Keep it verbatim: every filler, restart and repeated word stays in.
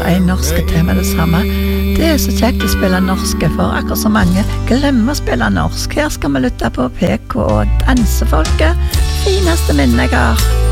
en norske til med det samme. Det er så kjekt å spille norske, for akkurat så mange glemmer å spille norsk. Her skal vi lytte på P K og dansefolket, det fineste minnet jeg har.